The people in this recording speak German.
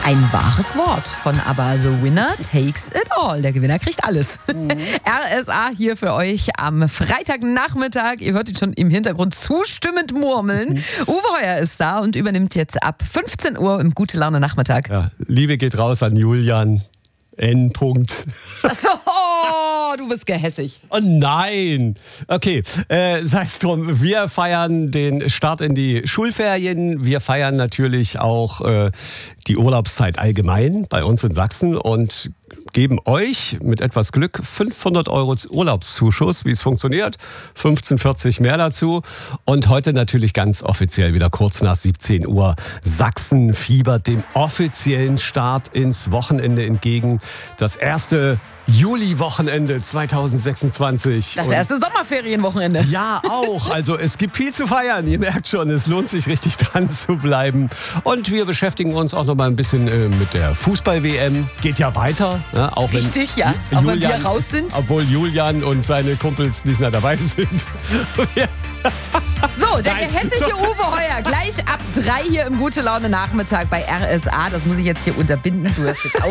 Ein wahres Wort von ABBA. The winner takes it all. Der Gewinner kriegt alles. RSA hier für euch am Freitagnachmittag. Ihr hört ihn schon im Hintergrund zustimmend murmeln. Uwe Heuer ist da und übernimmt jetzt ab 15 Uhr im Gute Laune Nachmittag. Ja, Liebe geht raus an Julian. N. Achso, oh, du bist gehässig. Oh nein. Okay, sei es drum. Wir feiern den Start in die Schulferien. Wir feiern natürlich auch die Urlaubszeit allgemein bei uns in Sachsen und geben euch mit etwas Glück 500 € Urlaubszuschuss. Wie es funktioniert, 15,40 mehr dazu. Und heute natürlich ganz offiziell wieder kurz nach 17 Uhr. Sachsen fiebert dem offiziellen Start ins Wochenende entgegen. Das erste Juli-Wochenende 2026. Das erste Sommerferienwochenende. Ja, auch. Also es gibt viel zu feiern. Ihr merkt schon, es lohnt sich richtig dran zu bleiben. Und wir beschäftigen uns auch noch mal ein bisschen mit der Fußball-WM. Geht ja weiter. Ja, auch richtig, ja. Auch wenn wir raus sind. Obwohl Julian und seine Kumpels nicht mehr dabei sind. So, der gehässige Uwe Heuer, gleich ab 3 hier im Gute Laune Nachmittag bei RSA. Das muss ich jetzt hier unterbinden. Du hast jetzt